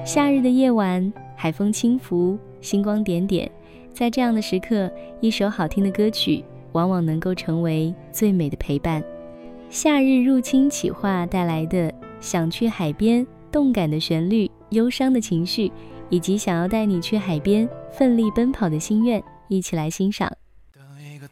夏日的夜晚，海风轻拂，星光点点，在这样的时刻，一首好听的歌曲往往能够成为最美的陪伴。夏日入侵企划带来的想去海边，动感的旋律，忧伤的情绪，以及想要带你去海边奋力奔跑的心愿，一起来欣赏。